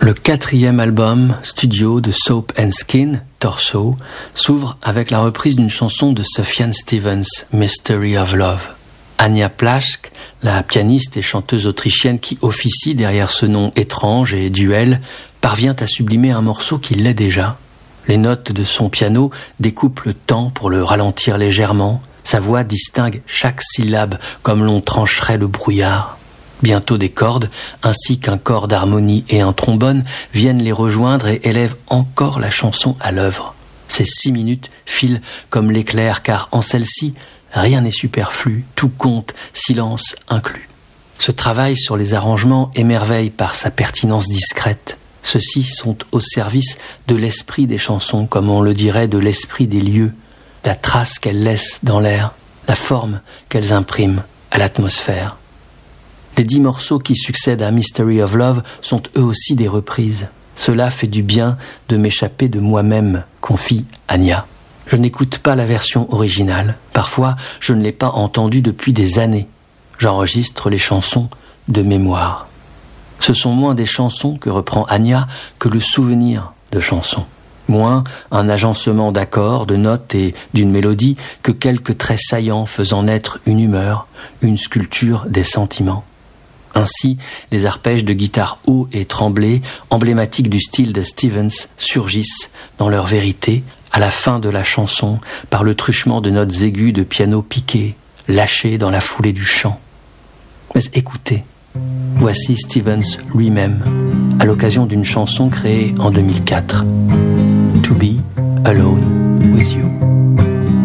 Le 4e album studio de Soap and Skin, Torso, s'ouvre avec la reprise d'une chanson de Sufjan Stevens, Mystery of Love. Anja Plaschke, la pianiste et chanteuse autrichienne qui officie derrière ce nom étrange et duel, parvient à sublimer un morceau qui l'est déjà. Les notes de son piano découpent le temps pour le ralentir légèrement. Sa voix distingue chaque syllabe comme l'on trancherait le brouillard. Bientôt des cordes, ainsi qu'un corps d'harmonie et un trombone, viennent les rejoindre et élèvent encore la chanson à l'œuvre. Ces 6 minutes filent comme l'éclair, car en celle-ci, rien n'est superflu, tout compte, silence inclus. Ce travail sur les arrangements émerveille par sa pertinence discrète. Ceux-ci sont au service de l'esprit des chansons, comme on le dirait de l'esprit des lieux, la trace qu'elles laissent dans l'air, la forme qu'elles impriment à l'atmosphère. Les 10 morceaux qui succèdent à Mystery of Love sont eux aussi des reprises. Cela fait du bien de m'échapper de moi-même, confie Anja. Je n'écoute pas la version originale. Parfois, je ne l'ai pas entendue depuis des années. J'enregistre les chansons de mémoire. Ce sont moins des chansons que reprend Anja que le souvenir de chansons. Moins un agencement d'accords, de notes et d'une mélodie que quelques traits saillants faisant naître une humeur, une sculpture des sentiments. Ainsi, les arpèges de guitare hauts et tremblés, emblématiques du style de Stevens, surgissent dans leur vérité à la fin de la chanson par le truchement de notes aiguës de piano piqué, lâchées dans la foulée du chant. Mais écoutez, voici Stevens lui-même, à l'occasion d'une chanson créée en 2004. To be alone with you.